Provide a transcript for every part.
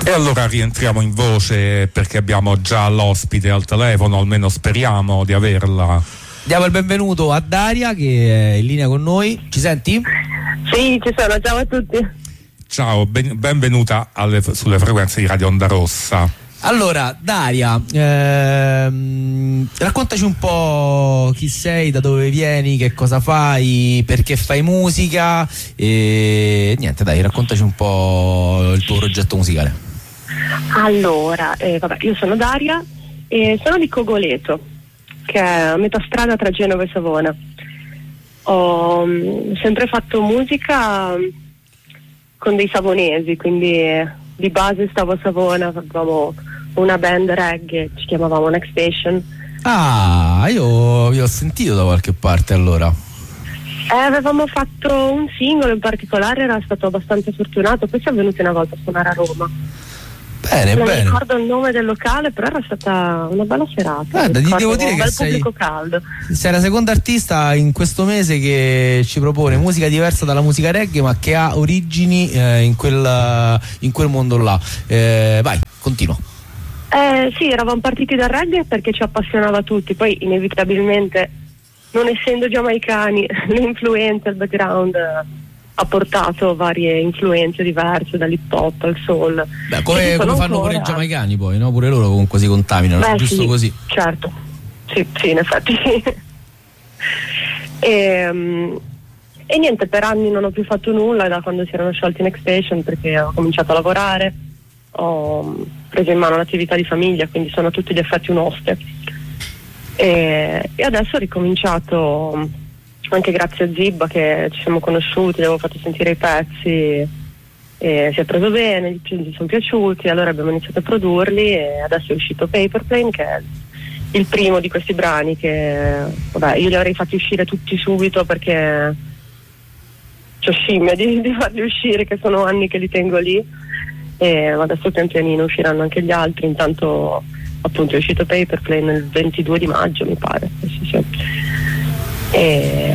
E allora rientriamo in voce perché abbiamo già l'ospite al telefono, almeno speriamo di averla. Diamo il benvenuto a Daria che è in linea con noi. Ci senti? Sì, ci sono, ciao a tutti. Ciao, benvenuta sulle frequenze di Radio Onda Rossa. Allora, Daria, raccontaci un po' chi sei, da dove vieni, che cosa fai, perché fai musica e niente, dai, raccontaci un po' il tuo progetto musicale. Allora, io sono Daria e sono di Cogoleto, che è a metà strada tra Genova e Savona. Ho sempre fatto musica con dei savonesi, quindi di base stavo a Savona, facevamo una band reggae, ci chiamavamo Next Station. Ah, io vi ho sentito da qualche parte allora. Avevamo fatto un singolo in particolare, era stato abbastanza fortunato, poi siamo venuti una volta a suonare a Roma. Bene, non bene. ricordo il nome del locale, però era stata una bella serata. Guarda, ti devo dire un che bel pubblico caldo. sei la seconda artista in questo mese che ci propone musica diversa dalla musica reggae, ma che ha origini in quel mondo là. Vai, continua. Sì, eravamo partiti dal reggae perché ci appassionava tutti, poi inevitabilmente, non essendo giamaicani, l'influenza, il background ha portato varie influenze diverse, dall'hip hop al soul. Beh, come fanno pure i giamaicani poi, no? Pure loro comunque si contaminano, giusto sì, così. Certo, sì, in effetti sì. E niente, per anni non ho più fatto nulla da quando si erano sciolti Next Station, perché ho cominciato a lavorare, ho preso in mano l'attività di famiglia, quindi sono a tutti gli effetti un oste. E adesso ho ricominciato anche grazie a Zibba, che ci siamo conosciuti, gli avevo fatto sentire i pezzi e si è preso bene, gli sono piaciuti, allora abbiamo iniziato a produrli e adesso è uscito Paper Plane, che è il primo di questi brani che io li avrei fatti uscire tutti subito perché c'ho scimmia di farli uscire, che sono anni che li tengo lì, e adesso pian pianino usciranno anche gli altri. Intanto appunto è uscito Paper Plane il 22 di maggio mi pare, sì. E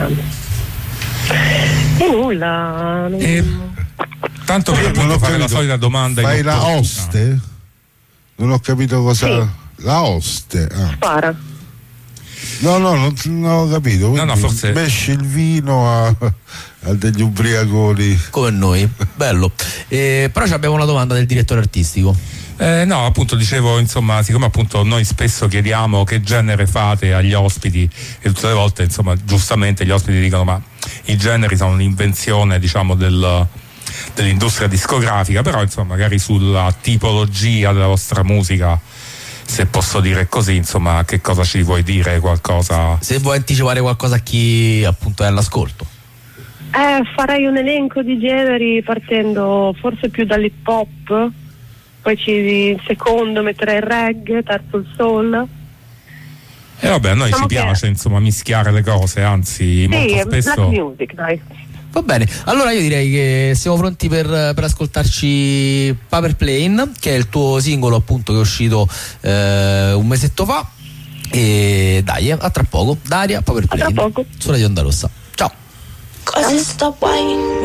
nulla. Tanto per fare la solita domanda. Fai la oste? Non ho capito cosa. Sì. La oste. Spara. No, non ho capito. No, forse mesci il vino a degli ubriaconi. Come noi, bello. Però abbiamo una domanda del direttore artistico. No, appunto dicevo, insomma, siccome appunto noi spesso chiediamo che genere fate agli ospiti e tutte le volte, insomma, giustamente gli ospiti dicono ma i generi sono un'invenzione, diciamo, dell'industria discografica, però insomma magari sulla tipologia della vostra musica, se posso dire così, insomma, che cosa ci vuoi dire, qualcosa? Se vuoi anticipare qualcosa a chi appunto è all'ascolto. Farei un elenco di generi partendo forse più dall'hip hop, poi secondo metterei il reggae, terzo il soul. E vabbè, a noi ci piace insomma mischiare le cose, anzi molto spesso. Black music, dai. Va bene, allora io direi che siamo pronti per ascoltarci Paper Plane, che è il tuo singolo appunto che è uscito un mesetto fa. E dai, a tra poco. Daria, Paper Plane, a tra poco. su Radio Onda Rossa. Ciao.